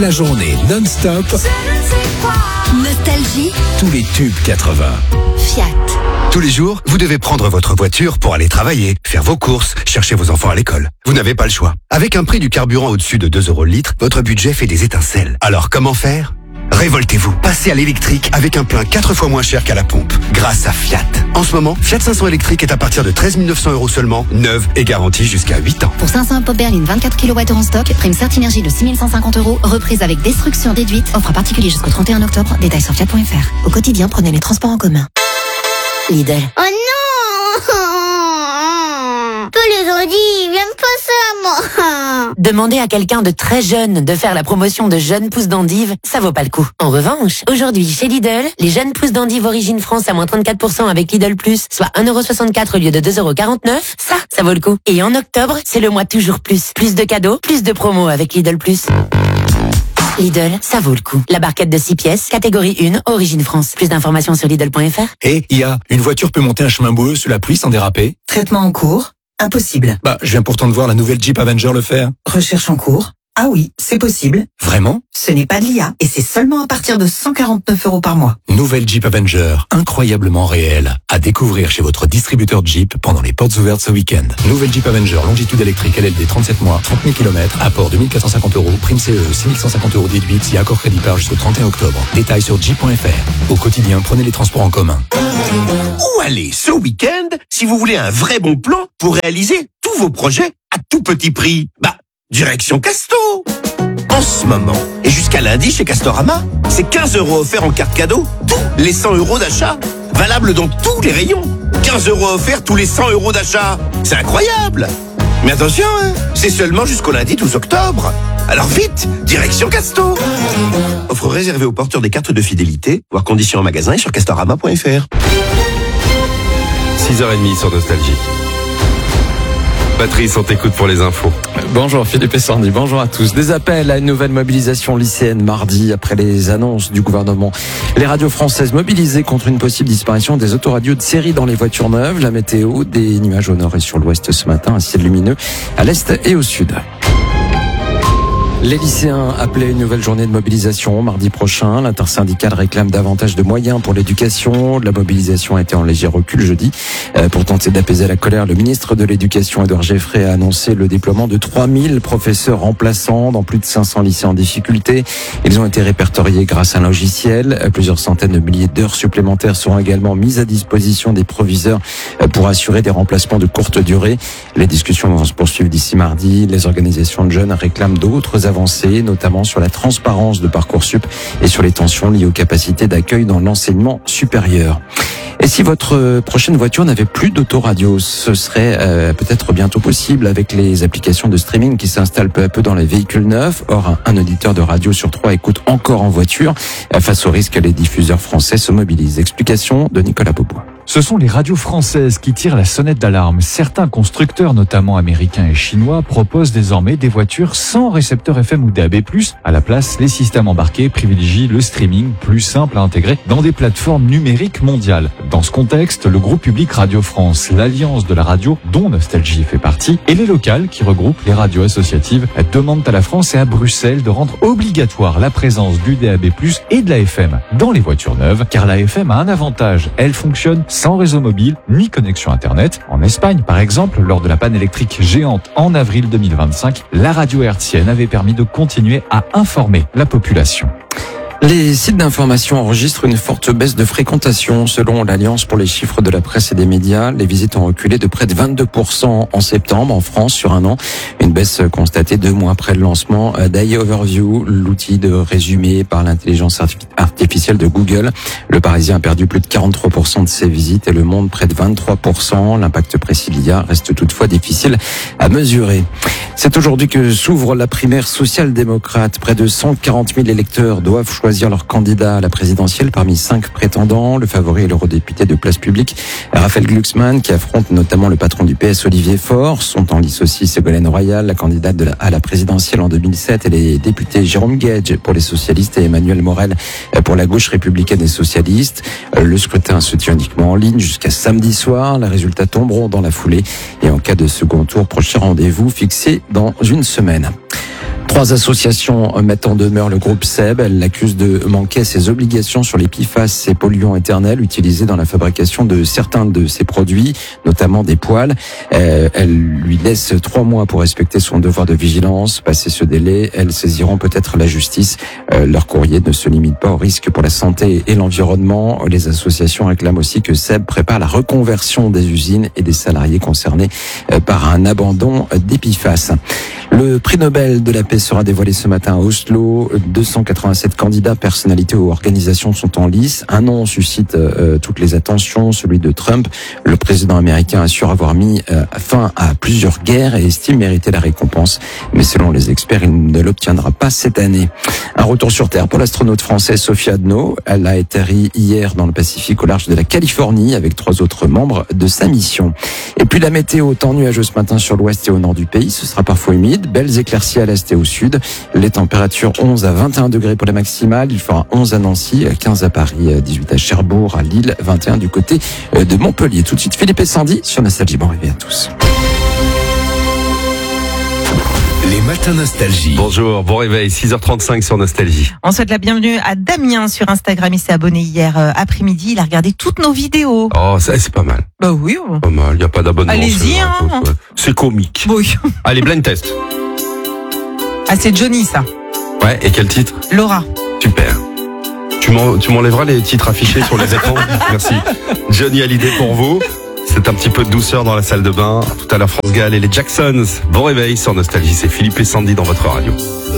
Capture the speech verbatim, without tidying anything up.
la journée non-stop. Nostalgie. Tous les tubes quatre-vingts. Fiat. Tous les jours, vous devez prendre votre voiture pour aller travailler, faire vos courses, chercher vos enfants à l'école. Vous n'avez pas le choix. Avec un prix du carburant au-dessus de deux euros le litre, votre budget fait des étincelles. Alors comment faire ? Révoltez-vous. Passez à l'électrique avec un plein quatre fois moins cher qu'à la pompe, grâce à Fiat. En ce moment, Fiat cinq cents électrique est à partir de treize mille neuf cents euros seulement, neuve et garantie jusqu'à huit ans. Pour cinq cents pop berline vingt-quatre kilowattheures en stock, prime Certinergie de six mille cent cinquante euros, reprise avec destruction déduite, offre à particulier jusqu'au trente et un octobre, détails sur fiat point f r. Au quotidien, prenez les transports en commun. Lidl. Oh non! Tous les audits, ils viennent pas ça, moi. Demander à quelqu'un de très jeune de faire la promotion de jeunes pousses d'endive, ça vaut pas le coup. En revanche, aujourd'hui chez Lidl, les jeunes pousses d'endive origine France à moins trente-quatre pour cent avec Lidl Plus, soit un euro soixante-quatre au lieu de deux euros quarante-neuf, ça, ça vaut le coup. Et en octobre, c'est le mois toujours plus. Plus de cadeaux, plus de promos avec Lidl Plus. Lidl, ça vaut le coup. La barquette de six pièces, catégorie un, origine France. Plus d'informations sur Lidl point f r. Et I A, une voiture peut monter un chemin boueux sous la pluie sans déraper? Traitement en cours. Impossible. Bah, je viens pourtant de voir la nouvelle Jeep Avenger le faire. Recherche en cours. Ah oui, c'est possible. Vraiment? Ce n'est pas de l'I A et c'est seulement à partir de cent quarante-neuf euros par mois. Nouvelle Jeep Avenger, incroyablement réelle. À découvrir chez votre distributeur Jeep pendant les portes ouvertes ce week-end. Nouvelle Jeep Avenger, longitude électrique L L D trente-sept mois, trente mille kilomètres, apport deux mille quatre cent cinquante euros, prime C E, six mille cent cinquante euros déduite si accord crédit par jusqu'au trente et un octobre. Détails sur jeep point f r. Au quotidien, prenez les transports en commun. Où aller ce week-end si vous voulez un vrai bon plan pour réaliser tous vos projets à tout petit prix? Bah, direction Casto. En ce moment, et jusqu'à lundi chez Castorama, c'est quinze euros offerts en carte cadeau, tous les cent euros d'achat. Valable dans tous les rayons. quinze euros offerts tous les cent euros d'achat. C'est incroyable. Mais attention, hein, c'est seulement jusqu'au lundi douze octobre. Alors vite, direction Casto. Offre réservée aux porteurs des cartes de fidélité, voire conditions en magasin et sur castorama point f r. six heures trente sur Nostalgie. Patrice, on t'écoute pour les infos. Bonjour Philippe et Sandy, bonjour à tous. Des appels à une nouvelle mobilisation lycéenne mardi après les annonces du gouvernement. Les radios françaises mobilisées contre une possible disparition des autoradios de série dans les voitures neuves. La météo, des nuages au nord et sur l'ouest ce matin, un ciel lumineux à l'est et au sud. Les lycéens appelaient à une nouvelle journée de mobilisation mardi prochain. L'intersyndicale réclame davantage de moyens pour l'éducation. La mobilisation a été en léger recul jeudi. Euh, pour tenter d'apaiser la colère, le ministre de l'Éducation, Édouard Geffray, a annoncé le déploiement de trois mille professeurs remplaçants dans plus de cinq cents lycées en difficulté. Ils ont été répertoriés grâce à un logiciel. Plusieurs centaines de milliers d'heures supplémentaires seront également mises à disposition des proviseurs pour assurer des remplacements de courte durée. Les discussions vont se poursuivre d'ici mardi. Les organisations de jeunes réclament d'autres avancées, notamment sur la transparence de Parcoursup et sur les tensions liées aux capacités d'accueil dans l'enseignement supérieur. Et si votre prochaine voiture n'avait plus d'autoradio, ce serait euh, peut-être bientôt possible avec les applications de streaming qui s'installent peu à peu dans les véhicules neufs. Or, un, un auditeur de radio sur trois écoute encore en voiture. Face au risque, les diffuseurs français se mobilisent. Explication de Nicolas Beaubois. Ce sont les radios françaises qui tirent la sonnette d'alarme. Certains constructeurs, notamment américains et chinois, proposent désormais des voitures sans récepteur F M ou D A B plus. À la place, les systèmes embarqués privilégient le streaming plus simple à intégrer dans des plateformes numériques mondiales. Dans ce contexte, le groupe public Radio France, l'alliance de la radio dont Nostalgie fait partie, et les locales qui regroupent les radios associatives demandent à la France et à Bruxelles de rendre obligatoire la présence du D A B plus et de la F M dans les voitures neuves, car la F M a un avantage. Elle fonctionne sans réseau mobile ni connexion Internet. En Espagne, par exemple, lors de la panne électrique géante en avril deux mille vingt-cinq, la radio hertzienne avait permis de continuer à informer la population. Les sites d'information enregistrent une forte baisse de fréquentation. Selon l'Alliance pour les chiffres de la presse et des médias, les visites ont reculé de près de vingt-deux pour cent en septembre en France sur un an. Une baisse constatée deux mois après le lancement d'A I Overview, l'outil de résumé par l'intelligence artificielle de Google. Le Parisien a perdu plus de quarante-trois pour cent de ses visites et Le Monde près de vingt-trois pour cent. L'impact précis de l'I A reste toutefois difficile à mesurer. C'est aujourd'hui que s'ouvre la primaire social-démocrate. Près de cent quarante mille électeurs doivent choisir leur candidat à la présidentielle parmi cinq prétendants. Le favori est l'eurodéputé de Place Publique, Raphaël Glucksmann, qui affronte notamment le patron du P S, Olivier Faure. Sont en lice aussi Ségolène Royal, la candidate de la, à la présidentielle en deux mille sept, et les députés Jérôme Guedj pour les socialistes et Emmanuel Morel pour la gauche républicaine et socialiste. Le scrutin se tient uniquement en ligne jusqu'à samedi soir. Les résultats tomberont dans la foulée et en cas de second tour, prochain rendez-vous fixé dans une semaine. Trois associations mettent en demeure le groupe SEB. Elles l'accusent de manquer à ses obligations sur les P F A S, ces polluants éternels utilisés dans la fabrication de certains de ses produits, notamment des poêles. Euh, elles lui laissent trois mois pour respecter son devoir de vigilance. Passé ce délai, elles saisiront peut-être la justice. Euh, leur courrier ne se limite pas au risque pour la santé et l'environnement. Les associations réclament aussi que SEB prépare la reconversion des usines et des salariés concernés euh, par un abandon des P F A S. Le prix Nobel de la paix sera dévoilé ce matin à Oslo. deux cent quatre-vingt-sept candidats, personnalités ou organisations sont en lice. Un nom suscite euh, toutes les attentions, celui de Trump. Le président américain assure avoir mis euh, fin à plusieurs guerres et estime mériter la récompense. Mais selon les experts, il ne l'obtiendra pas cette année. Un retour sur Terre pour l'astronaute française Sophie Adno. Elle a atterri hier dans le Pacifique au large de la Californie avec trois autres membres de sa mission. Et puis la météo, temps nuageux ce matin sur l'ouest et au nord du pays. Ce sera parfois humide. Belles éclaircies à l'est et au sud. Les températures onze à vingt et un degrés pour la maximale. Il fera onze à Nancy, quinze à Paris, dix-huit à Cherbourg, à Lille, vingt et un du côté de Montpellier. Tout de suite, Philippe et Sandy sur Nostalgie. Bon réveil à tous. Les matins Nostalgie. Bonjour, bon réveil, six heures trente-cinq sur Nostalgie. On souhaite la bienvenue à Damien sur Instagram. Il s'est abonné hier après-midi. Il a regardé toutes nos vidéos. Oh, ça, c'est pas mal. Bah oui. Pas mal, il n'y a pas d'abonnement. Allez-y, hein. Ouais. C'est comique. Oui. Allez, blind test. Ah, c'est Johnny, ça. Ouais, et quel titre? Laura. Super. Tu m'en, tu m'enlèveras les titres affichés sur les écrans? Merci. Johnny Hallyday pour vous. C'est un petit peu de douceur dans la salle de bain. Tout à l'heure, France Gall et les Jacksons. Bon réveil sur Nostalgie. C'est Philippe et Sandy dans votre radio.